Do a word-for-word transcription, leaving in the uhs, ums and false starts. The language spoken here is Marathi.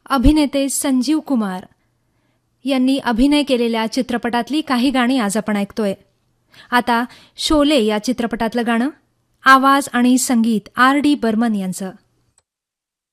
अभिनेते संजीव कुमार यांनी अभिनय केलेल्या चित्रपटातली काही गाणी आज आपण ऐकतोय. आता शोले या चित्रपटातलं गाणं, आवाज आणि संगीत आर डी बर्मन यांचं.